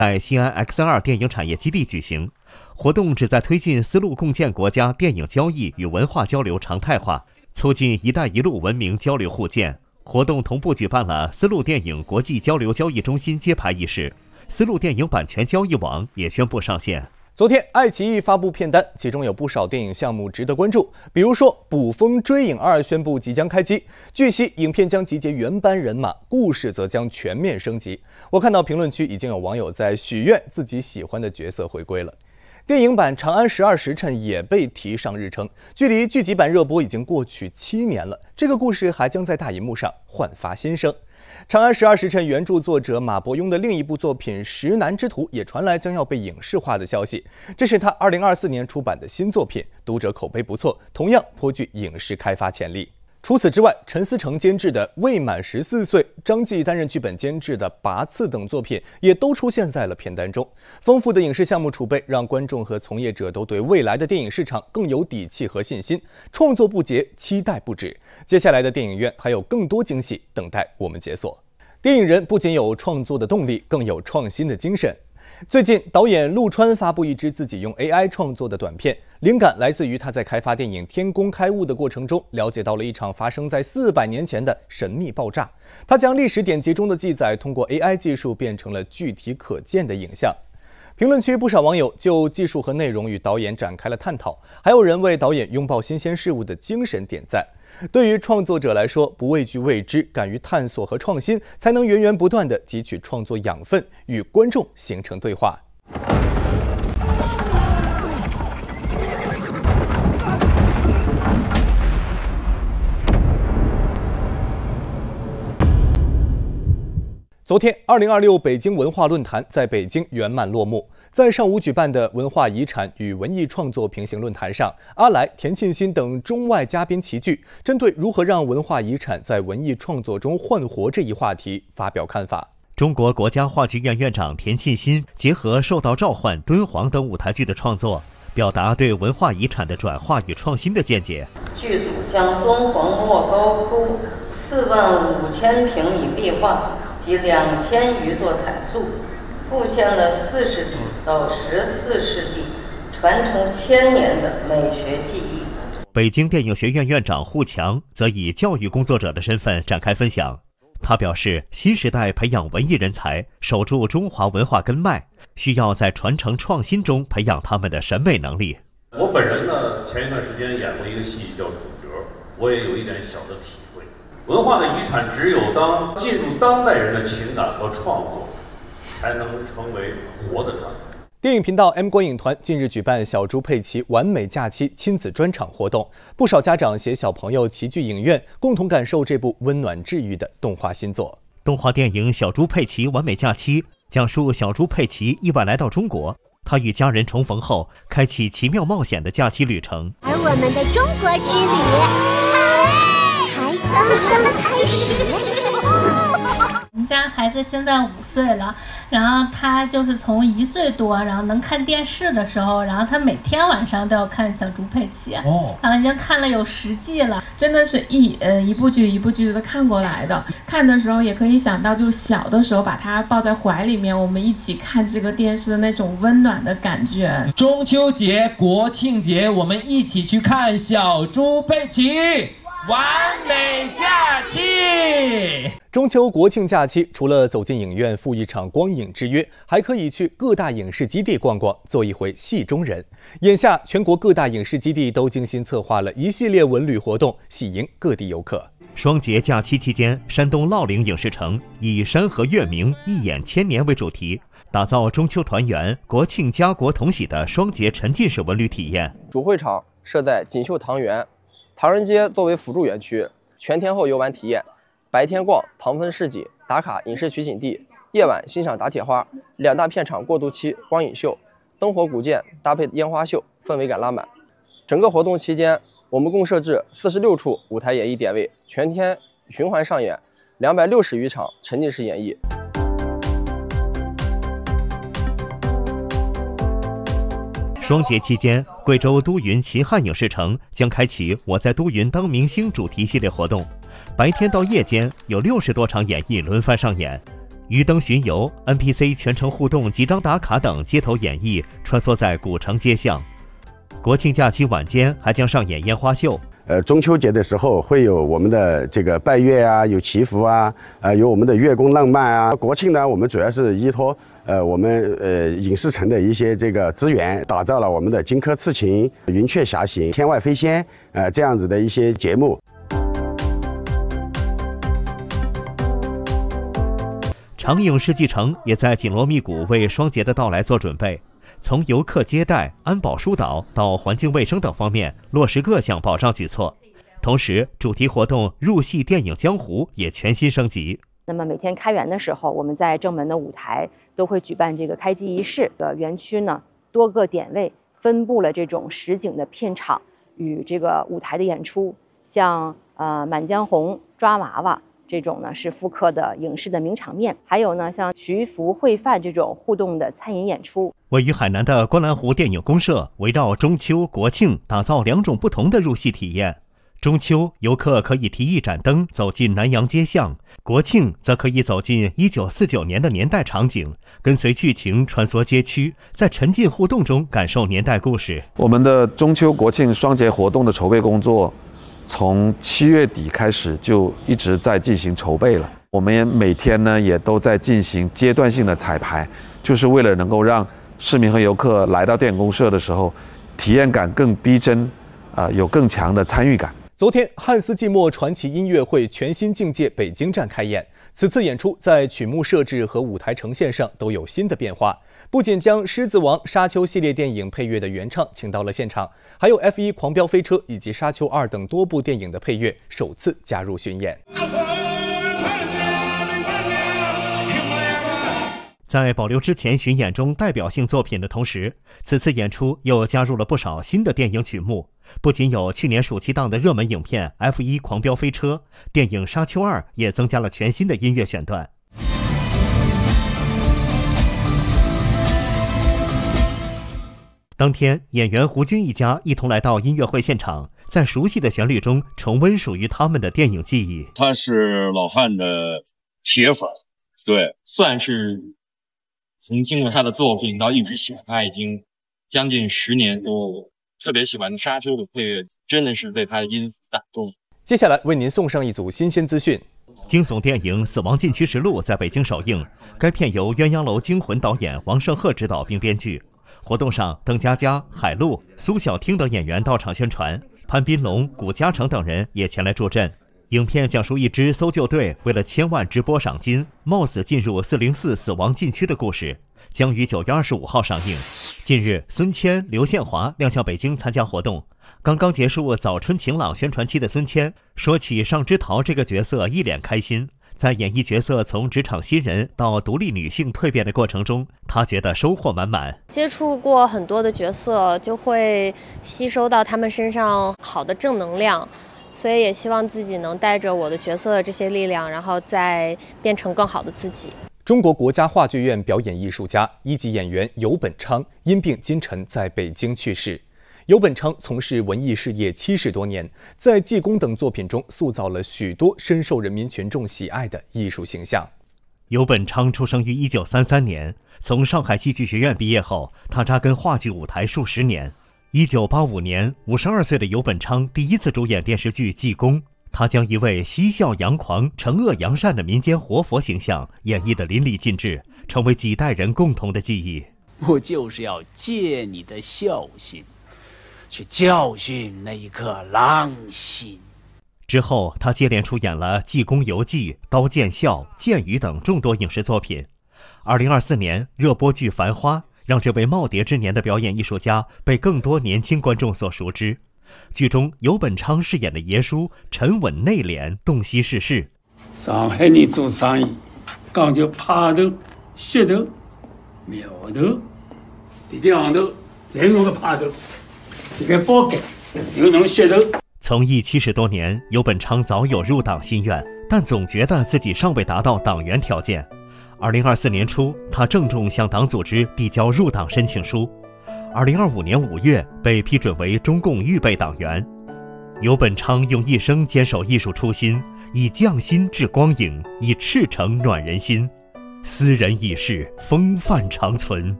在西安 X2 电影产业基地举行。活动旨在推进丝路共建国家电影交易与文化交流常态化，促进“一带一路”文明交流互鉴。活动同步举办了丝路电影国际交流交易中心揭牌仪式，丝路电影版权交易网也宣布上线。 昨天，爱奇艺发布片单，其中有不少电影项目值得关注。比如说，《捕风追影2》宣布即将开机，据悉影片将集结原班人马，故事则将全面升级。我看到评论区已经有网友在许愿自己喜欢的角色回归了。电影版《长安12时辰》也被提上日程，距离剧集版热播已经过去7年了，这个故事还将在大荧幕上焕发新生。《长安12时辰》原著作者马伯庸的另一部作品《石南之图》也传来将要被影视化的消息，这是他2024年出版的新作品，读者口碑不错，同样颇具影视开发潜力。除此之外，陈思诚监制的《未满14岁》，张继担任剧本监制的《拔刺》等作品也都出现在了片单中。丰富的影视项目储备，让观众和从业者都对未来的电影市场更有底气和信心。创作不竭，期待不止。接下来的电影院还有更多惊喜等待我们解锁。电影人不仅有创作的动力，更有创新的精神。最近，导演陆川发布一支自己用 AI 创作的短片，灵感来自于他在开发电影《天工开物》的过程中，了解到了一场发生在400年前的神秘爆炸。他将历史典籍中的记载通过 AI 技术变成了具体可见的影像。评论区不少网友就技术和内容与导演展开了探讨，还有人为导演拥抱新鲜事物的精神点赞。对于创作者来说，不畏惧未知，敢于探索和创新，才能源源不断地汲取创作养分，与观众形成对话。昨天，2026北京文化论坛在北京圆满落幕。在上午举办的文化遗产与文艺创作平行论坛上，阿来、田沁鑫等中外嘉宾齐聚，针对如何让文化遗产在文艺创作中焕活这一话题发表看法。 中国国家话剧院院长田沁鑫结合《受到召唤》《敦煌》等舞台剧的创作，表达对文化遗产的转化与创新的见解。 剧组将敦煌莫高窟45000平米壁画及2000余座彩塑，复现了4世纪到14世纪传承1000年的美学技艺。 北京电影学院院长户强则以教育工作者的身份展开分享。他表示，新时代培养文艺人才，守住中华文化根脉，需要在传承创新中培养他们的审美能力。 我本人呢，前一段时间演过一个戏叫《主角》，我也有一点小的体会。文化的遗产只有当进入当代人的情感和创作，才能成为活的传统。 电影频道 M 观影团近日举办小猪佩奇完美假期亲子专场活动，不少家长携小朋友齐聚影院，共同感受这部温暖治愈的动画新作。 动画电影《小猪佩奇完美假期》讲述小猪佩奇意外来到中国，他与家人重逢后，开启奇妙冒险的假期旅程。 而我们的中国之旅才刚刚开始。 我们家孩子现在5岁了，然后他就是从1岁多，然后能看电视的时候，然后他每天晚上都要看小猪佩奇，然后已经看了有10季了， 真的是一部剧一部剧的看过来的。看的时候也可以想到，就是小的时候把他抱在怀里面，我们一起看这个电视的那种温暖的感觉。 中秋节、国庆节，我们一起去看小猪佩奇完美假期。 中秋国庆假期，除了走进影院赴一场光影之约，还可以去各大影视基地逛逛，做一回戏中人。眼下，全国各大影视基地都精心策划了一系列文旅活动，喜迎各地游客。 双节假期期间，山东乐陵影视城以山河月明，一眼千年为主题，打造中秋团圆、国庆家国同喜的双节沉浸式文旅体验。 主会场设在锦绣唐园，唐人街作为辅助园区，全天候游玩体验。白天逛唐风市集，打卡影视取景地；夜晚欣赏打铁花，2大片场过渡期光影秀，灯火古建搭配烟花秀，氛围感拉满。整个活动期间，我们共设置46处舞台演绎点位，全天循环上演260余场沉浸式演绎。 双节期间，贵州都匀秦汉影视城将开启“我在都匀当明星”主题系列活动。白天到夜间有60多场演绎轮番上演， 鱼灯巡游、NPC 全程互动、几张打卡等街头演绎穿梭在古城街巷。国庆假期晚间还将上演烟花秀。 中秋节的时候会有我们的这个拜月啊，有祈福啊，有我们的月宫浪漫啊。国庆呢，我们主要是依托我们影视城的一些这个资源，打造了我们的荆轲刺秦、云雀霞行、天外飞仙这样子的一些节目。 长影世纪城也在紧锣密鼓为双节的到来做准备。从游客接待、安保疏导到环境卫生等方面落实各项保障举措，同时主题活动入戏电影江湖也全新升级。 那么每天开园的时候，我们在正门的舞台都会举办这个开机仪式。园区呢多个点位分布了这种实景的片场与这个舞台的演出，像满江红、抓娃娃这种呢是复刻的影视的名场面，还有呢像徐福烩饭这种互动的餐饮演出。 位于海南的观澜湖电影公社围绕中秋、国庆打造2种不同的入戏体验。中秋，游客可以提一盏灯走进南洋街巷；国庆则可以走进1949年的年代场景，跟随剧情穿梭街区，在沉浸互动中感受年代故事。 我们的中秋、国庆双节活动的筹备工作，从7月底开始就一直在进行筹备了。我们每天呢也都在进行阶段性的彩排，就是为了能够让市民和游客来到电影公社的时候，体验感更逼真，有更强的参与感。 昨天，汉斯季默传奇音乐会全新境界北京站开演。此次演出在曲目设置和舞台呈现上都有新的变化，不仅将《狮子王》《沙丘》系列电影配乐的原唱请到了现场，还有 F1 狂飙飞车以及《沙丘2》等多部电影的配乐首次加入巡演。 在保留之前巡演中代表性作品的同时，此次演出又加入了不少新的电影曲目，不仅有去年暑期档的热门影片 F1 狂飙飞车，电影《沙丘2》也增加了全新的音乐选段。当天，演员胡军一家一同来到音乐会现场，在熟悉的旋律中重温属于他们的电影记忆。 他是老汉的铁粉，对， 算是从听过他的作品到一直喜欢他已经将近10年多，特别喜欢沙丘的配乐，真的是被他的音符打动。 接下来为您送上一组新鲜资讯。 惊悚电影《死亡禁区实录》在北京首映，该片由鸳鸯楼惊魂导演王胜赫执导并编剧。活动上，邓家佳、海陆、苏小汀等演员到场宣传，潘斌龙、古嘉诚等人也前来助阵。影片讲述一支搜救队为了1000万直播赏金，冒死进入404死亡禁区的故事，将于9月25号上映。近日，孙谦、刘宪华亮相北京参加活动。刚刚结束早春晴朗宣传期的孙谦说起尚之桃这个角色一脸开心，在演绎角色从职场新人到独立女性蜕变的过程中，他觉得收获满满。 接触过很多的角色，就会吸收到他们身上好的正能量，所以也希望自己能带着我的角色的这些力量，然后再变成更好的自己。 中国国家话剧院表演艺术家、1级演员游本昌因病今晨在北京去世。游本昌从事文艺事业70多年，在济公等作品中塑造了许多深受人民群众喜爱的艺术形象。 游本昌出生于1933年，从上海戏剧学院毕业后，他扎根话剧舞台数10年。1985年，52岁的游本昌第一次主演电视剧《济公》，他将一位嬉笑扬狂、惩恶扬善的民间活佛形象演绎得淋漓尽致，成为几代人共同的记忆。 我就是要借你的孝心，去教训那一颗狼心。 之后，他接连出演了《济公游记》《刀剑笑》《剑雨》等众多影视作品。2024年，热播剧《繁花》让这位耄耋之年的表演艺术家被更多年轻观众所熟知。剧中，游本昌饰演的爷叔沉稳内敛、洞悉世事。 上海人做生意，讲究派头、噱头、苗头，这点行头侪弄个派头，这个包盖就弄噱头。 从艺70多年，游本昌早有入党心愿，但总觉得自己尚未达到党员条件。2024年初，他郑重向党组织递交入党申请书。2025年5月被批准为中共预备党员。游本昌用一生坚守艺术初心，以匠心致光影，以赤诚暖人心。 私人轶事，风范长存。